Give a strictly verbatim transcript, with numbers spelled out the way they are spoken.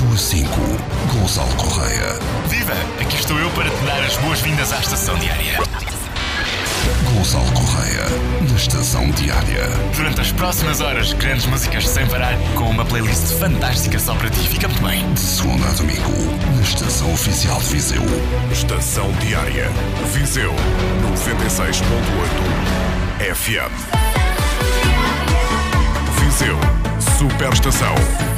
a cinco, Gonçalo Correia. Viva! Aqui estou eu para te dar as boas-vindas à Estação Diária. Gonçalo Correia, na Estação Diária. Durante as próximas horas, grandes músicas sem parar, com uma playlist fantástica só para ti. Fica muito bem. De segunda a domingo, na Estação Oficial de Viseu. Estação Diária. Viseu noventa e seis ponto oito F M. Viseu Superestação.